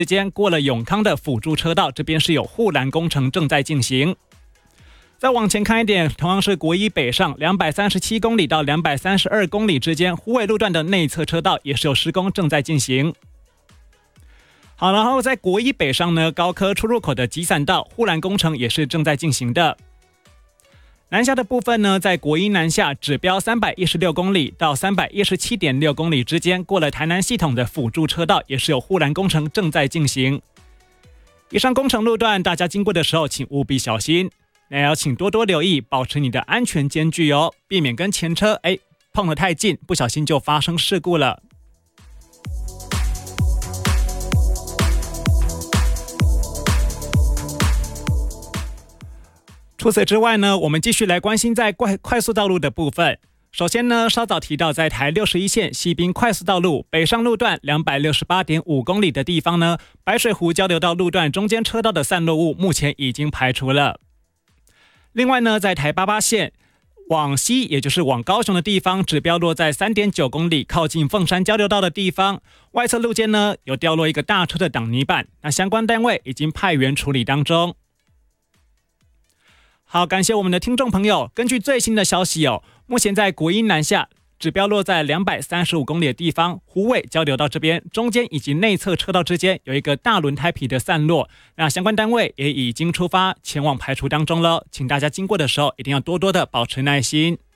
之间过了永康的辅助车道，这边是有护栏工程正在进行。再往前看一点，同样是国一北上237公里到232公里之间，虎尾路段的内侧车道也是有施工正在进行。好，然后在国一北上呢，高科出入口的集散道护栏工程也是正在进行的。南下的部分呢，在国一南下指标316公里到317.6公里之间，过了台南系统的辅助车道，也是有护栏工程正在进行。以上工程路段，大家经过的时候，请务必小心。那要请多多留意，保持你的安全间距哦，避免跟前车碰得太近，不小心就发生事故了。除此之外呢，我们继续来关心在快速道路的部分。首先呢，稍早提到在台61线西滨快速道路北上路段268.5公里的地方呢，白水湖交流道路段中间车道的散落物目前已经排除了。另外呢，在台88线往西，也就是往高雄的地方，指标落在3.9公里，靠近凤山交流道的地方，外侧路肩呢有掉落一个大车的挡泥板，那相关单位已经派员处理当中。好，感谢我们的听众朋友。根据最新的消息目前在国一南下指标落在235公里的地方，虎尾交流道这边中间以及内侧车道之间有一个大轮胎皮的散落，那相关单位也已经出发前往排除当中了，请大家经过的时候一定要多多的保持耐心。